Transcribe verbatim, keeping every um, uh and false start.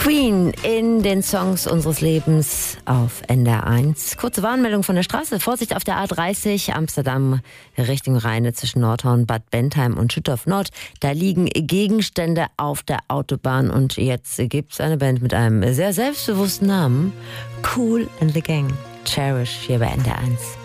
Queen in den Songs unseres Lebens auf N D R eins. Kurze Warnmeldung von der Straße. Vorsicht auf der A dreißig, Amsterdam Richtung Rheine zwischen Nordhorn, Bad Bentheim und Schüttorf Nord. Da liegen Gegenstände auf der Autobahn und jetzt gibt es eine Band mit einem sehr selbstbewussten Namen. Kool and the Gang. Cherish hier bei N D R eins.